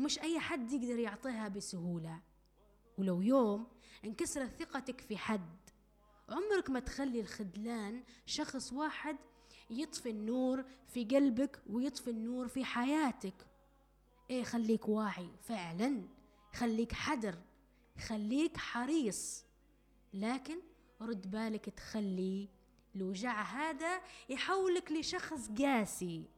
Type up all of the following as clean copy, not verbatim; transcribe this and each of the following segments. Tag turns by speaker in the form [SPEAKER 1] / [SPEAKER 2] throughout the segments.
[SPEAKER 1] ومش أي حد يقدر يعطيها بسهولة. ولو يوم انكسرت ثقتك في حد، عمرك ما تخلي الخذلان شخص واحد يطفي النور في قلبك ويطفي النور في حياتك. خليك واعي فعلا، خليك حذر، خليك حريص، لكن رد بالك تخلي الوجع هذا يحولك لشخص قاسي،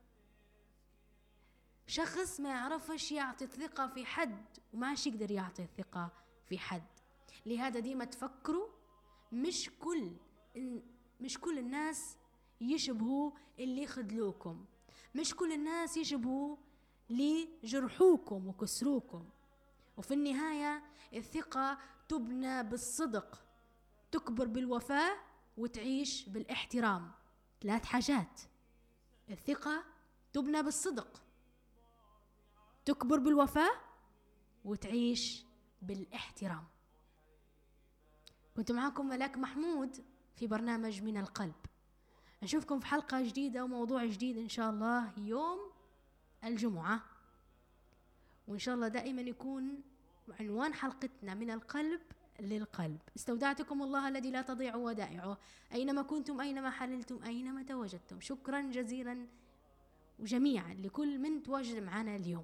[SPEAKER 1] شخص ما يعرفش يعطي الثقة في حد وماش يقدر يعطي الثقة في حد. لهذا ديما تفكروا مش كل الناس يشبهوا اللي يخذلوكم، مش كل الناس يشبهوا اللي جرحوكم وكسروكم. وفي النهاية الثقة تبنى بالصدق، تكبر بالوفاء، وتعيش بالاحترام. 3 حاجات: الثقة تبنى بالصدق، تكبر بالوفاء، وتعيش بالاحترام. كنت معاكم ملاك محمود في برنامج من القلب. نشوفكم في حلقة جديدة وموضوع جديد إن شاء الله يوم الجمعة، وإن شاء الله دائما يكون عنوان حلقتنا من القلب للقلب. استودعتكم الله الذي لا تضيع ودائعه، أينما كنتم، أينما حللتم، أينما تواجدتم. شكرا جزيلا وجميعا لكل من تواجد معنا اليوم،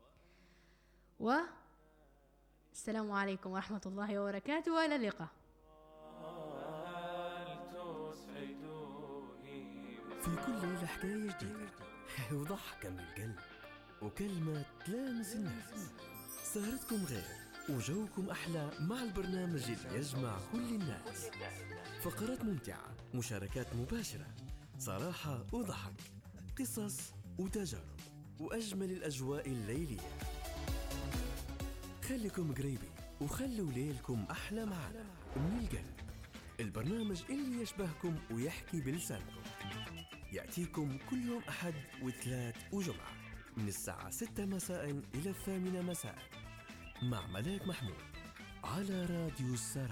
[SPEAKER 1] والسلام عليكم ورحمة الله وبركاته، وإلى اللقاء.
[SPEAKER 2] في كل ليلة حكاية جديدة وضحكة من القلب وكلمة تلامس النفس. سهرتكم غير وجوكم أحلى مع البرنامج اللي يجمع كل الناس. فقرات ممتعة، مشاركات مباشرة، صراحة وضحك، قصص وتجارب، وأجمل الأجواء الليلية. خليكم قريبين وخلوا ليلكم أحلى معنا. من القلب، البرنامج اللي يشبهكم ويحكي بلسانكم، يأتيكم كل يوم أحد وثلاث وجمعة من الساعة 6 مساء إلى 8 مساء مع ملاك محمود على راديو السراء.